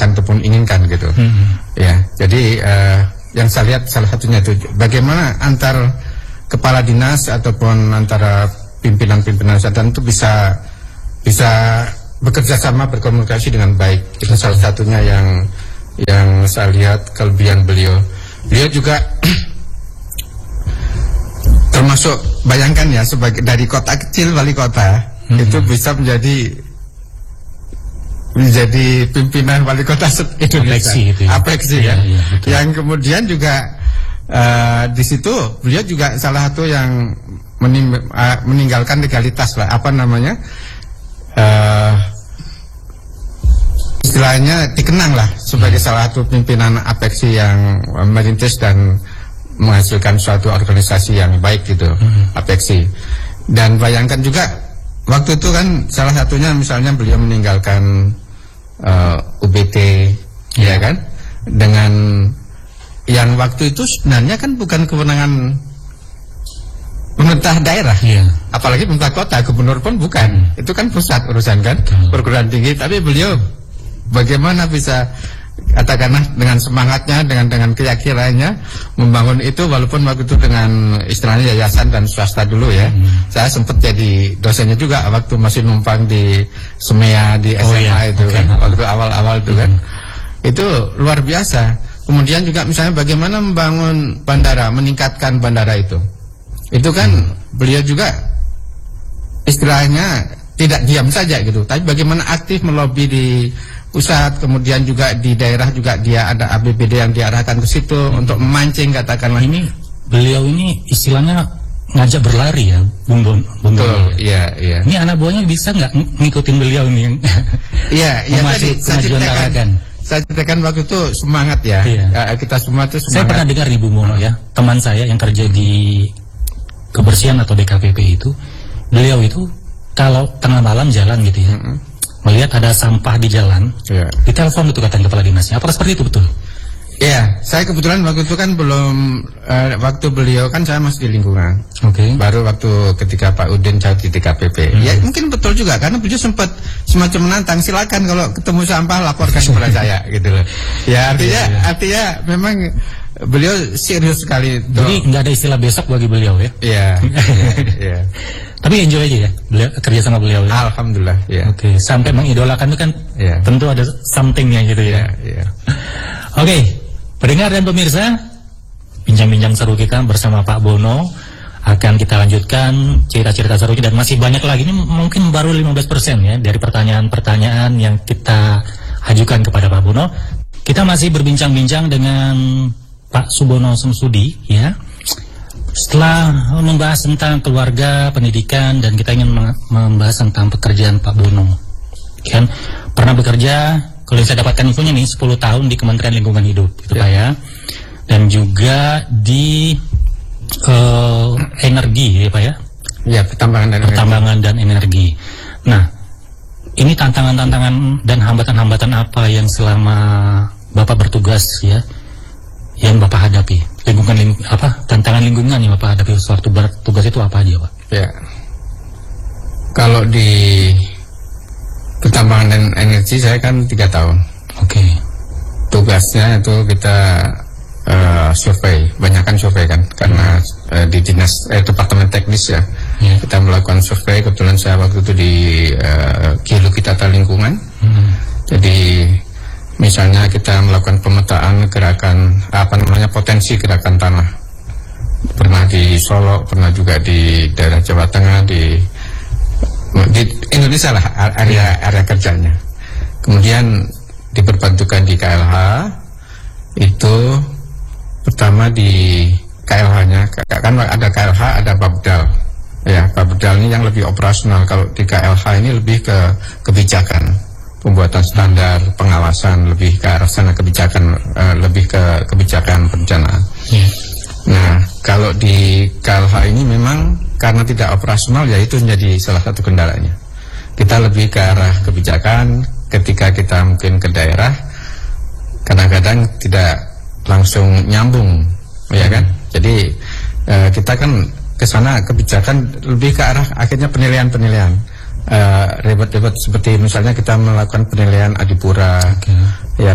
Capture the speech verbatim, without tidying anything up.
harapkan ataupun inginkan gitu. Mm-hmm. Ya, jadi uh, yang saya lihat salah satunya itu bagaimana antar kepala dinas ataupun antara pimpinan-pimpinan kesehatan itu bisa bisa bekerja sama, berkomunikasi dengan baik. Itu salah satunya yang yang saya lihat kelebihan beliau. Beliau juga termasuk, bayangkan ya, sebagai dari kota kecil, wali kota, hmm. itu bisa menjadi menjadi pimpinan wali kota Indonesia. Apeksi, itu ya. Apeksi ya, ya, ya, yang kemudian juga uh, di situ beliau juga salah satu yang mening, uh, meninggalkan legalitas lah, apa namanya, uh, istilahnya dikenang lah sebagai hmm. salah satu pimpinan Apeksi yang merintis dan menghasilkan suatu organisasi yang baik gitu, hmm. Apeksi. Dan bayangkan juga waktu itu kan salah satunya misalnya beliau meninggalkan uh, U B T, yeah. ya kan, dengan yang waktu itu sebenarnya kan bukan kewenangan pemerintah daerah, yeah. apalagi pemerintah kota, gubernur pun bukan, hmm. itu kan pusat urusan kan, hmm. perguruan tinggi. Tapi beliau bagaimana bisa, katakanlah dengan semangatnya, dengan dengan keyakinannya membangun itu, walaupun waktu itu dengan istilahnya yayasan dan swasta dulu ya. Hmm. Saya sempat jadi dosennya juga waktu masih numpang di Semea di S M A, oh, iya. itu okay. kan, waktu awal-awal itu hmm. kan. Itu luar biasa. Kemudian juga misalnya bagaimana membangun bandara, meningkatkan bandara itu. Itu kan hmm. beliau juga istilahnya tidak diam saja gitu, tapi bagaimana aktif melobi di pusat, kemudian juga di daerah juga dia ada A B B D yang diarahkan ke situ hmm. untuk memancing, katakanlah. Ini beliau ini istilahnya ngajak berlari ya, Bung Bon. Betul, iya, iya. Ini anak buahnya bisa nggak ngikutin beliau nih? Iya, iya. Tadi saya ceritakan, saya ceritakan waktu itu semangat ya. Iya. Ya, kita semua itu semangat. Saya pernah dengar nih Bung Bono ya, teman saya yang kerja di kebersihan atau D K P P itu, beliau itu kalau tengah malam jalan gitu ya. Hmm. Melihat ada sampah di jalan, ya. Ditelepon itu katanya kepala dinasnya. Apakah seperti itu betul? Iya, saya kebetulan waktu itu kan belum, uh, waktu beliau kan saya masih di lingkungan. Oke. Okay. Baru waktu ketika Pak Udin jadi di D K P P. Hmm. Ya mungkin betul juga, karena beliau sempat semacam menantang, silakan kalau ketemu sampah laporkan kepada saya gitu loh. Ya artinya, ya, ya. artinya memang beliau serius sekali. Jadi nggak ada istilah besok bagi beliau ya? Iya. Iya. Tapi enjoy aja ya, beliau, kerja sama beliau ya? Alhamdulillah ya. Oke, okay. Sampai mengidolakan itu kan ya. Tentu ada somethingnya gitu ya, ya, ya. Oke, okay. Pendengar dan pemirsa, bincang-bincang seru kita bersama Pak Bono akan kita lanjutkan cerita-cerita serunya, dan masih banyak lagi. Ini mungkin baru lima belas persen ya dari pertanyaan-pertanyaan yang kita ajukan kepada Pak Bono. Kita masih berbincang-bincang dengan Pak Subono Semsudi ya. Setelah membahas tentang keluarga, pendidikan, dan kita ingin membahas tentang pekerjaan Pak Bono. Kan pernah bekerja, kalau yang saya dapatkan infonya nih, sepuluh tahun di Kementerian Lingkungan Hidup, itu ya. Pak ya. Dan juga di uh, energi ya Pak ya. Ya, pertambangan dan pertambangan energi. dan energi. Nah, ini tantangan-tantangan dan hambatan-hambatan apa yang selama Bapak bertugas ya, yang Bapak hadapi? Lingkungan ling, apa tantangan lingkungan yang Bapak hadapi waktu bertugas itu apa aja Pak? Ya, kalau di pertambangan dan energi saya kan tiga tahun. Oke. Okay. Tugasnya itu kita uh, survei, banyakkan survei kan, karena uh, di dinas eh, departemen teknis ya, yeah. kita melakukan survei. Kebetulan saya waktu itu di uh, Geologi Tata Lingkungan. Hmm. Jadi misalnya kita melakukan pemetaan gerakan, apa namanya, potensi gerakan tanah. Pernah di Solo, pernah juga di daerah Jawa Tengah, di, di Indonesia lah area area kerjanya. Kemudian diperbantukan di K L H, itu pertama di K L H-nya, kan ada K L H, ada Babdal. Ya, Babdal ini yang lebih operasional. Kalau di K L H ini lebih ke kebijakan. Pembuatan standar, pengawasan, lebih ke arah sana kebijakan, uh, lebih ke kebijakan perencanaan. Yeah. Nah, kalau di K L H ini memang karena tidak operasional, ya itu menjadi salah satu kendalanya. Kita lebih ke arah kebijakan. Ketika kita mungkin ke daerah, kadang-kadang tidak langsung nyambung, ya kan? Jadi uh, kita kan ke sana kebijakan lebih ke arah akhirnya penilaian-penilaian. Uh, ribet-ribet seperti misalnya kita melakukan penilaian Adipura, okay.